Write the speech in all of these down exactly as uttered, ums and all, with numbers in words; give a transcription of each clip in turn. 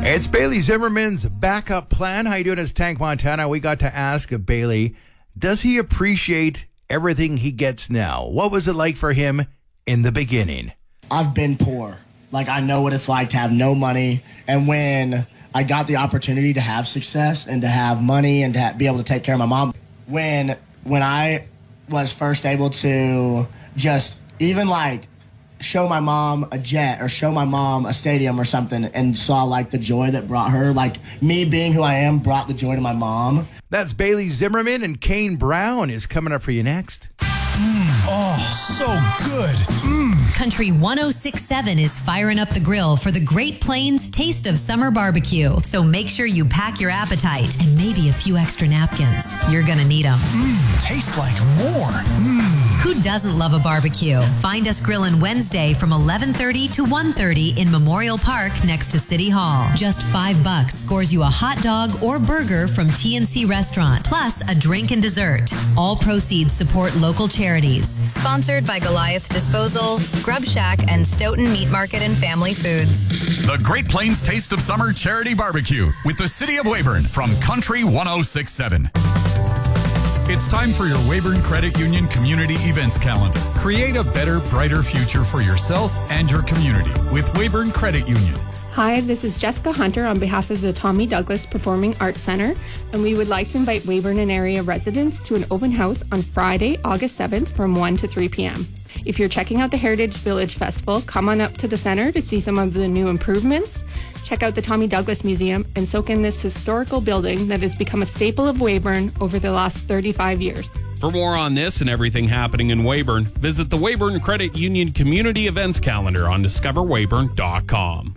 It's Bailey Zimmerman's backup plan. How you doing? It's Tank Montana. We got to ask Bailey, does he appreciate everything he gets now? What was it like for him in the beginning? I've been poor. Like, I know what it's like to have no money. And when I got the opportunity to have success and to have money and to ha- be able to take care of my mom, when when I was first able to just even, like, show my mom a jet or show my mom a stadium or something and saw, like, the joy that brought her, like, me being who I am brought the joy to my mom. That's Bailey Zimmerman, and Kane Brown is coming up for you next. Mm, oh, so good. Mm. Country one oh six point seven is firing up the grill for the Great Plains Taste of Summer Barbecue. So make sure you pack your appetite and maybe a few extra napkins. You're going to need them. Mm, tastes like more. Mm. Who doesn't love a barbecue? Find us grilling Wednesday from eleven thirty to one thirty in Memorial Park next to City Hall. Just five bucks scores you a hot dog or burger from T N C Restaurant, plus a drink and dessert. All proceeds support local charities. Sponsored by Goliath Disposal, Grub Shack, and Stoughton Meat Market and Family Foods. The Great Plains Taste of Summer Charity Barbecue with the City of Weyburn from Country one oh six point seven. It's time for your Weyburn Credit Union Community Events Calendar. Create a better, brighter future for yourself and your community with Weyburn Credit Union. Hi, this is Jessica Hunter on behalf of the Tommy Douglas Performing Arts Center, and we would like to invite Weyburn and area residents to an open house on Friday, August seventh from one to three p.m. If you're checking out the Heritage Village Festival, come on up to the center to see some of the new improvements. Check out the Tommy Douglas Museum and soak in this historical building that has become a staple of Weyburn over the last thirty-five years. For more on this and everything happening in Weyburn, visit the Weyburn Credit Union Community Events Calendar on discover weyburn dot com.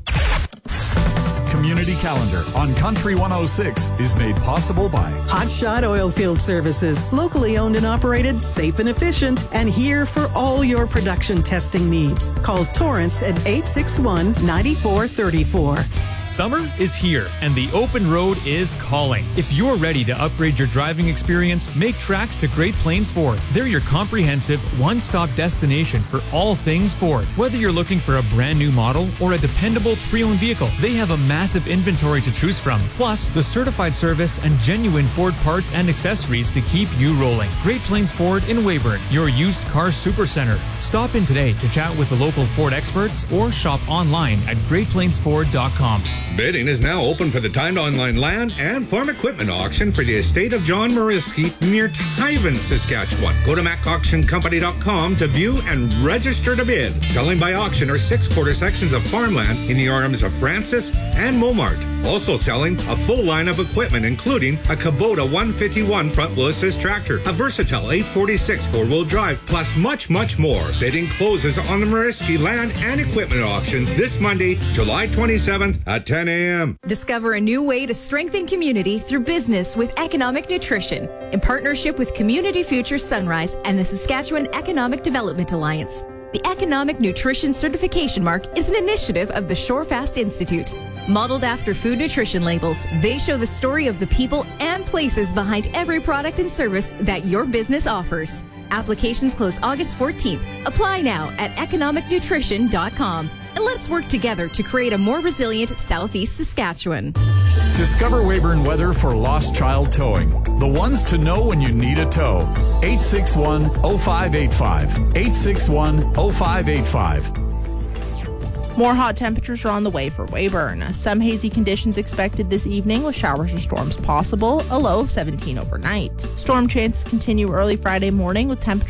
Community Calendar on Country one oh six is made possible by Hot Shot Oilfield Services, locally owned and operated, safe and efficient, and here for all your production testing needs. Call Torrance at eight six one, nine four three four. Summer is here, and the open road is calling. If you're ready to upgrade your driving experience, make tracks to Great Plains Ford. They're your comprehensive, one-stop destination for all things Ford. Whether you're looking for a brand new model or a dependable pre-owned vehicle, they have a massive inventory to choose from. Plus, the certified service and genuine Ford parts and accessories to keep you rolling. Great Plains Ford in Weyburn, your used car supercenter. Stop in today to chat with the local Ford experts or shop online at great plains ford dot com. Bidding is now open for the timed online land and farm equipment auction for the estate of John Mariski near Tyven, Saskatchewan. Go to mac auction company dot com to view and register to bid. Selling by auction are six quarter sections of farmland in the arms of Francis and Momart. Also selling a full line of equipment, including a Kubota one fifty-one front wheel assist tractor, a Versatile eight forty-six four-wheel drive, plus much, much more. Bidding closes on the Mariski land and equipment auction this Monday, July twenty-seventh at ten a.m. Discover a new way to strengthen community through business with Economic Nutrition in partnership with Community Future Sunrise and the Saskatchewan Economic Development Alliance. The Economic Nutrition Certification Mark is an initiative of the Shorefast Institute. Modeled after food nutrition labels, they show the story of the people and places behind every product and service that your business offers. Applications close August fourteenth. Apply now at economic nutrition dot com. And let's work together to create a more resilient Southeast Saskatchewan. Discover Weyburn weather for lost child towing. The ones to know when you need a tow. eight six one, oh five eight five. eight six one, oh five eight five. More hot temperatures are on the way for Weyburn. Some hazy conditions expected this evening with showers or storms possible, a low of seventeen overnight. Storm chances continue early Friday morning with temperatures